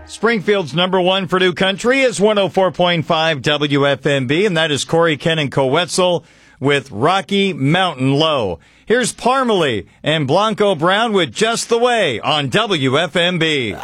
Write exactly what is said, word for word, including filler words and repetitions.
Springfield's number one for New Country is one oh four point five W F M B, and that is Corey, Ken, and Coetzel with Rocky Mountain Low. Here's Parmalee and Blanco Brown with Just the Way on W F M B.